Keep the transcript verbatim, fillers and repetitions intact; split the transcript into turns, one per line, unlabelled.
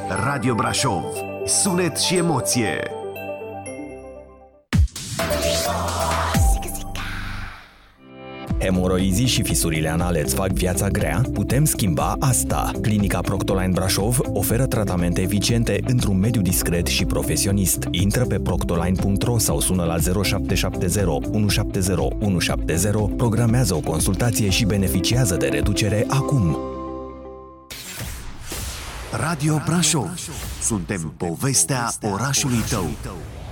Radio Brașov. Sunet și emoție.
Hemoroizii și fisurile anale îți fac viața grea? Putem schimba asta! Clinica Proctoline Brașov oferă tratamente eficiente într-un mediu discret și profesionist. Intră pe proctoline punct ro sau sună la zero șapte șapte zero unu șapte zero unu șapte zero, programează o consultație și beneficiază de reducere acum!
Radio Brașov. Suntem povestea orașului tău.